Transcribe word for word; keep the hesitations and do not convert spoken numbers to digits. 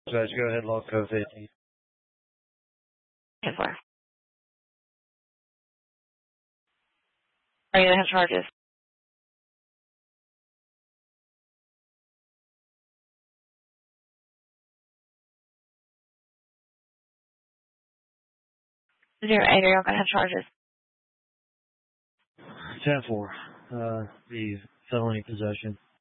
Guys, go ahead, log code fifty. ten four. Are you going to have charges? Zero eight, are you going to have charges? ten four. Uh, the felony possession.